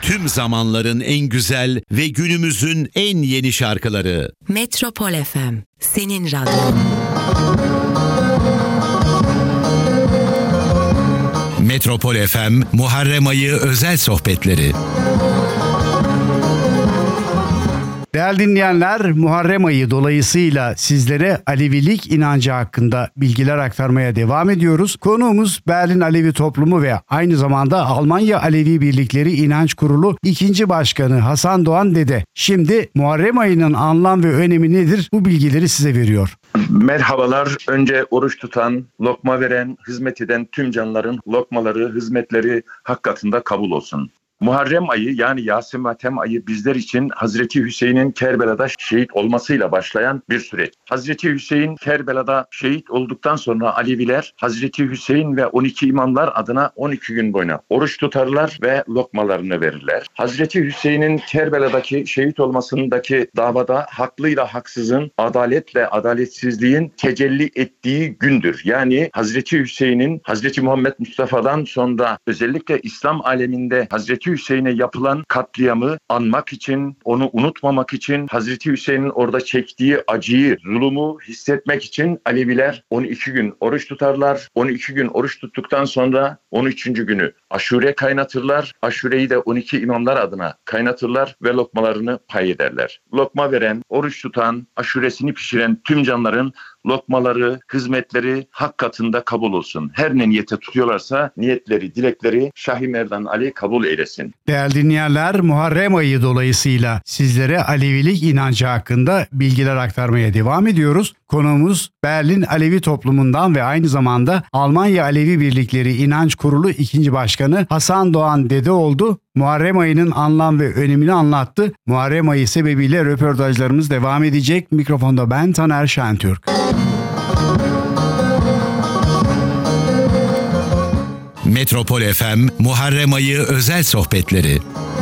Tüm zamanların en güzel ve günümüzün en yeni şarkıları. Metropol FM, senin radyon. Metropol FM, Muharrem Ayı özel sohbetleri. Değerli dinleyenler, Muharrem Ayı dolayısıyla sizlere Alevilik inancı hakkında bilgiler aktarmaya devam ediyoruz. Konuğumuz Berlin Alevi Toplumu ve aynı zamanda Almanya Alevi Birlikleri İnanç Kurulu 2. Başkanı Hasan Doğan Dede. Şimdi Muharrem Ayı'nın anlam ve önemi nedir? Bu bilgileri size veriyor. Merhabalar. Önce oruç tutan, lokma veren, hizmet eden tüm canlıların lokmaları, hizmetleri hak katında kabul olsun. Muharrem ayı yani Yasin Matem ayı bizler için Hazreti Hüseyin'in Kerbela'da şehit olmasıyla başlayan bir süreç. Hazreti Hüseyin Kerbela'da şehit olduktan sonra Aleviler Hazreti Hüseyin ve 12 imamlar adına 12 gün boyunca oruç tutarlar ve lokmalarını verirler. Hazreti Hüseyin'in Kerbela'daki şehit olmasındaki davada haklıyla haksızın, adaletle adaletsizliğin tecelli ettiği gündür. Yani Hazreti Hüseyin'in Hazreti Muhammed Mustafa'dan sonra özellikle İslam aleminde Hazreti Hüseyin'e yapılan katliamı anmak için, onu unutmamak için, Hazreti Hüseyin'in orada çektiği acıyı, zulümü hissetmek için Aleviler 12 gün oruç tutarlar. 12 gün oruç tuttuktan sonra 13. günü aşure kaynatırlar. Aşureyi de 12 imamlar adına kaynatırlar ve lokmalarını pay ederler. Lokma veren, oruç tutan, aşuresini pişiren tüm canların lokmaları, hizmetleri hak katında kabul olsun. Her ne niyete tutuyorlarsa niyetleri, dilekleri Şah-ı Merdan Ali kabul eylesin. Değerli dinleyenler, Muharrem Ayı dolayısıyla sizlere Alevilik inancı hakkında bilgiler aktarmaya devam ediyoruz. Konuğumuz Berlin Alevi Toplumundan ve aynı zamanda Almanya Alevi Birlikleri İnanç Kurulu 2. Başkanı Hasan Doğan Dede oldu. Muharrem Ayı'nın anlam ve önemini anlattı. Muharrem Ayı sebebiyle röportajlarımız devam edecek. Mikrofonda ben Taner Şentürk. Metropol FM, Muharrem Ayı özel sohbetleri.